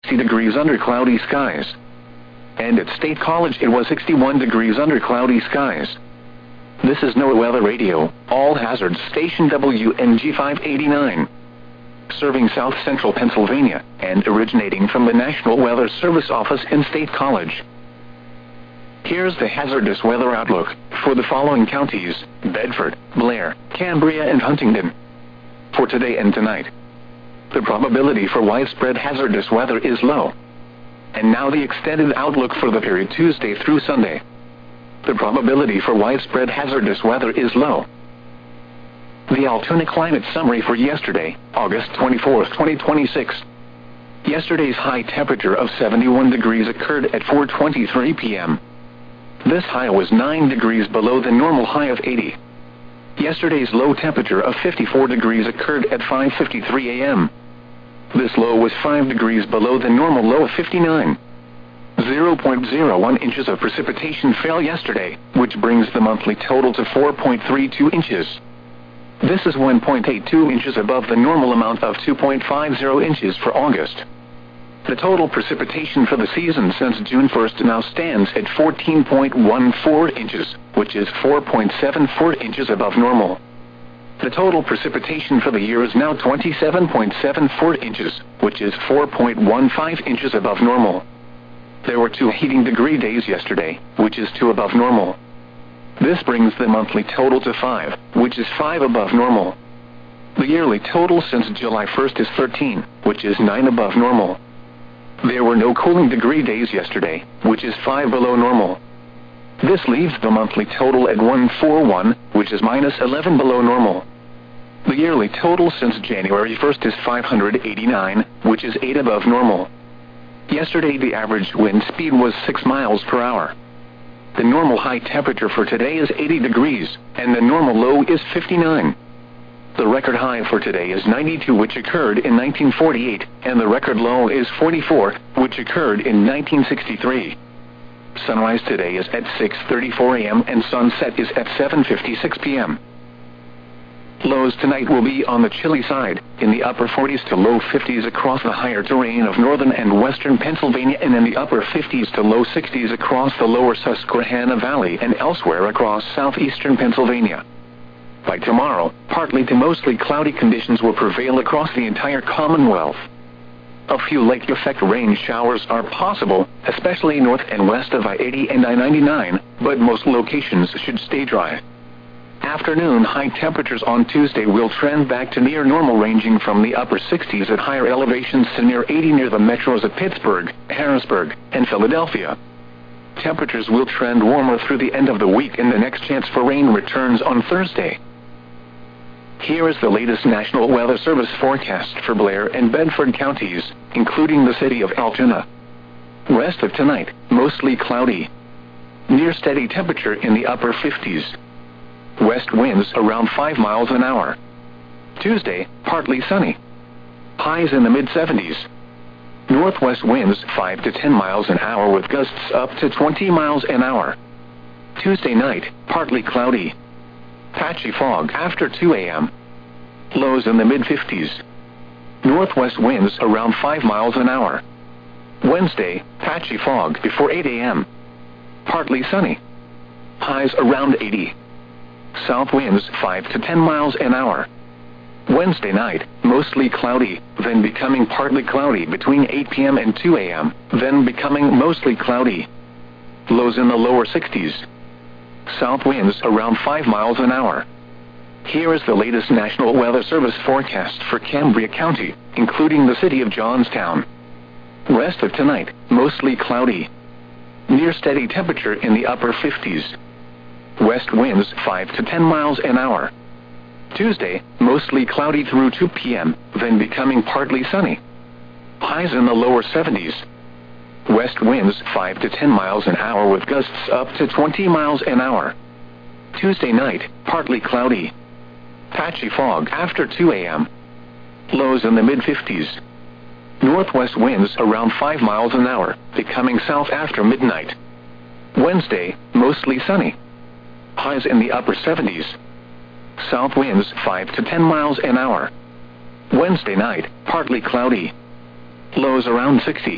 60 degrees under cloudy skies. And at State College it was 61 degrees under cloudy skies. This is NOAA Weather Radio, All Hazards Station WNG 589. Serving South Central Pennsylvania, and originating from the National Weather Service office in State College. Here's the hazardous weather outlook for the following counties: Bedford, Blair, Cambria, and Huntingdon. For today and tonight, the probability for widespread hazardous weather is low. And now the extended outlook for the period Tuesday through Sunday. The probability for widespread hazardous weather is low. The Altoona climate summary for yesterday, August 24, 2026. Yesterday's high temperature of 71 degrees occurred at 4:23 p.m. This high was 9 degrees below the normal high of 80. Yesterday's low temperature of 54 degrees occurred at 5:53 a.m. This low was 5 degrees below the normal low of 59. 0.01 inches of precipitation fell yesterday, which brings the monthly total to 4.32 inches. This is 1.82 inches above the normal amount of 2.50 inches for August. The total precipitation for the season since June 1st now stands at 14.14 inches, which is 4.74 inches above normal. The total precipitation for the year is now 27.74 inches, which is 4.15 inches above normal. There were 2 heating degree days yesterday, which is 2 above normal. This brings the monthly total to 5, which is 5 above normal. The yearly total since July 1st is 13, which is 9 above normal. There were no cooling degree days yesterday, which is 5 below normal. This leaves the monthly total at 141, which is minus 11 below normal. The yearly total since January 1st is 589, which is 8 above normal. Yesterday the average wind speed was 6 miles per hour. The normal high temperature for today is 80 degrees, and the normal low is 59. The record high for today is 92, which occurred in 1948, and the record low is 44, which occurred in 1963. Sunrise today is at 6:34 a.m. and sunset is at 7:56 p.m. Lows tonight will be on the chilly side, in the upper 40s to low 50s across the higher terrain of northern and western Pennsylvania, and in the upper 50s to low 60s across the lower Susquehanna Valley and elsewhere across southeastern Pennsylvania. By tomorrow, partly to mostly cloudy conditions will prevail across the entire Commonwealth. A few lake effect rain showers are possible, especially north and west of I-80 and I-99, but most locations should stay dry. Afternoon high temperatures on Tuesday will trend back to near normal, ranging from the upper 60s at higher elevations to near 80 near the metros of Pittsburgh, Harrisburg, and Philadelphia. Temperatures will trend warmer through the end of the week, and the next chance for rain returns on Thursday. Here is the latest National Weather Service forecast for Blair and Bedford counties, including the city of Altoona. Rest of tonight, mostly cloudy. Near steady temperature in the upper 50s. West winds around 5 miles an hour. Tuesday, partly sunny. Highs in the mid-70s. Northwest winds 5 to 10 miles an hour with gusts up to 20 miles an hour. Tuesday night, partly cloudy. Patchy fog after 2 a.m. Lows in the mid-50s. Northwest winds around 5 miles an hour. Wednesday, patchy fog before 8 a.m. Partly sunny. Highs around 80. South winds 5 to 10 miles an hour. Wednesday night, mostly cloudy, then becoming partly cloudy between 8 p.m. and 2 a.m., then becoming mostly cloudy. Lows in the lower 60s. South winds around 5 miles an hour. Here is the latest National Weather Service forecast for Cambria County, including the city of Johnstown. Rest of tonight, mostly cloudy. Near steady temperature in the upper 50s. West winds 5 to 10 miles an hour. Tuesday, mostly cloudy through 2 p.m., then becoming partly sunny. Highs in the lower 70s. West winds 5 to 10 miles an hour with gusts up to 20 miles an hour. Tuesday night, partly cloudy. Patchy fog after 2 a.m. Lows in the mid-50s. Northwest winds around 5 miles an hour, becoming south after midnight. Wednesday, mostly sunny. Highs in the upper 70s. South winds 5 to 10 miles an hour. Wednesday night, partly cloudy. Lows around 60.